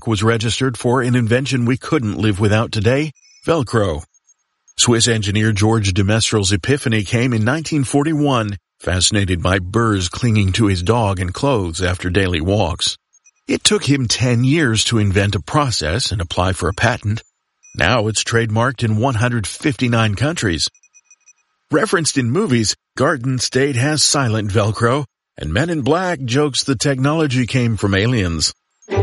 was registered for an invention we couldn't live without today, Velcro. Swiss engineer George de Mestral's epiphany came in 1941, fascinated by burrs clinging to his dog and clothes after daily walks. It took him 10 years to invent a process and apply for a patent. Now it's trademarked in 159 countries. Referenced in movies, Garden State has silent Velcro, and Men in Black jokes the technology came from aliens.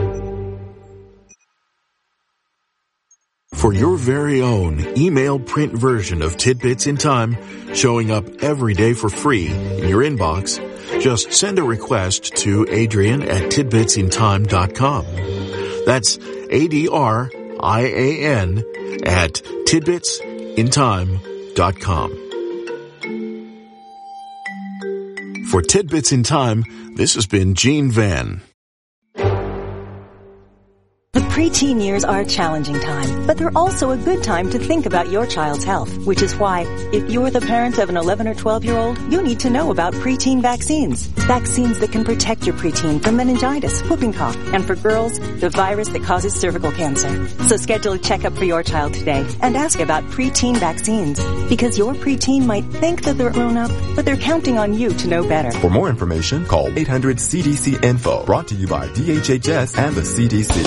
For your very own email print version of Tidbits in Time, showing up every day for free in your inbox, just send a request to Adrian@tidbitsintime.com. That's ADRIAN at tidbitsintime.com. For Tidbits in Time, this has been Gene Van. The preteen years are a challenging time, but they're also a good time to think about your child's health, which is why, if you're the parent of an 11 or 12-year-old, you need to know about preteen vaccines. Vaccines that can protect your preteen from meningitis, whooping cough, and for girls, the virus that causes cervical cancer. So schedule a checkup for your child today and ask about preteen vaccines, because your preteen might think that they're grown up, but they're counting on you to know better. For more information, call 800-CDC-INFO, brought to you by DHHS and the CDC.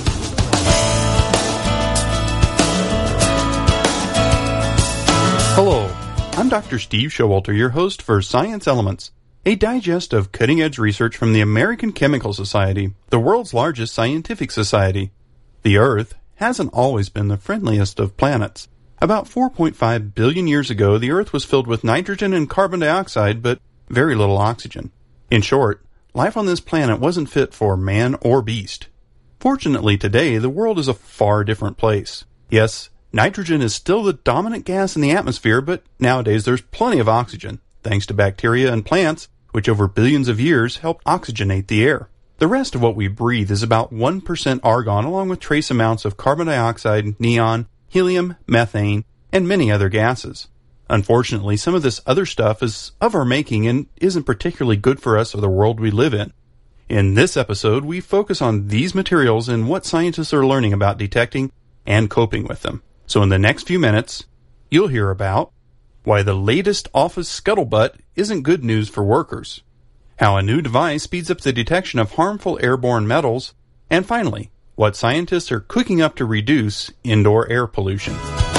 Hello, I'm Dr. Steve Showalter, your host for Science Elements, a digest of cutting-edge research from the American Chemical Society, the world's largest scientific society. The Earth hasn't always been the friendliest of planets. About 4.5 billion years ago, the Earth was filled with nitrogen and carbon dioxide, but very little oxygen. In short, life on this planet wasn't fit for man or beast. Fortunately, today, the world is a far different place. Yes, nitrogen is still the dominant gas in the atmosphere, but nowadays there's plenty of oxygen, thanks to bacteria and plants, which over billions of years helped oxygenate the air. The rest of what we breathe is about 1% argon, along with trace amounts of carbon dioxide, neon, helium, methane, and many other gases. Unfortunately, some of this other stuff is of our making and isn't particularly good for us or the world we live in. In this episode, we focus on these materials and what scientists are learning about detecting and coping with them. So in the next few minutes, you'll hear about why the latest office scuttlebutt isn't good news for workers, how a new device speeds up the detection of harmful airborne metals, and finally, what scientists are cooking up to reduce indoor air pollution.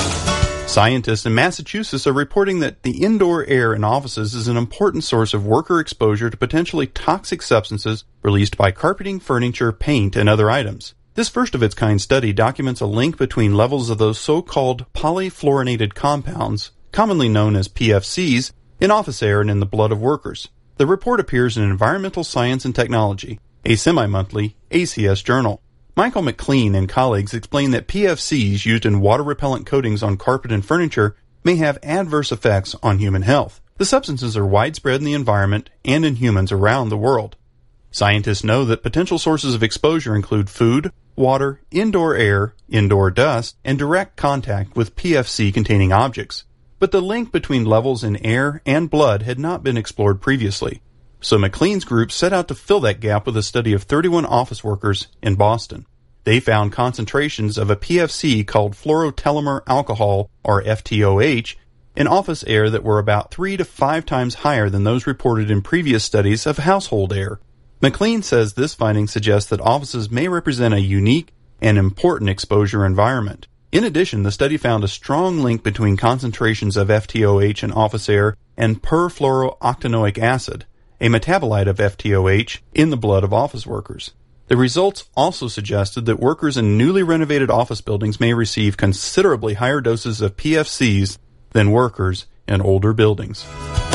Scientists in Massachusetts are reporting that the indoor air in offices is an important source of worker exposure to potentially toxic substances released by carpeting, furniture, paint, and other items. This first-of-its-kind study documents a link between levels of those so-called polyfluorinated compounds, commonly known as PFCs, in office air and in the blood of workers. The report appears in Environmental Science and Technology, a semi-monthly ACS journal. Michael McLean and colleagues explain that PFCs used in water-repellent coatings on carpet and furniture may have adverse effects on human health. The substances are widespread in the environment and in humans around the world. Scientists know that potential sources of exposure include food, water, indoor air, indoor dust, and direct contact with PFC-containing objects. But the link between levels in air and blood had not been explored previously. So McLean's group set out to fill that gap with a study of 31 office workers in Boston. They found concentrations of a PFC called fluorotelomere alcohol, or FTOH, in office air that were about 3 to 5 times higher than those reported in previous studies of household air. McLean says this finding suggests that offices may represent a unique and important exposure environment. In addition, the study found a strong link between concentrations of FTOH in office air and perfluorooctanoic acid, a metabolite of FTOH, in the blood of office workers. The results also suggested that workers in newly renovated office buildings may receive considerably higher doses of PFCs than workers in older buildings.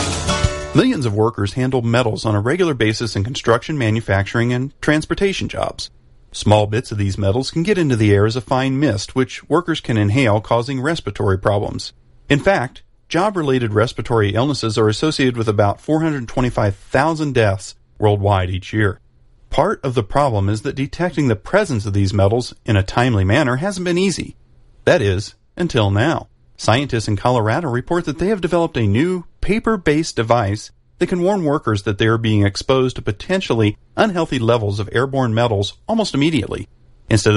Millions of workers handle metals on a regular basis in construction, manufacturing, and transportation jobs. Small bits of these metals can get into the air as a fine mist, which workers can inhale, causing respiratory problems. In fact, job-related respiratory illnesses are associated with about 425,000 deaths worldwide each year. Part of the problem is that detecting the presence of these metals in a timely manner hasn't been easy. That is, until now. Scientists in Colorado report that they have developed a new paper-based device that can warn workers that they are being exposed to potentially unhealthy levels of airborne metals almost immediately. Instead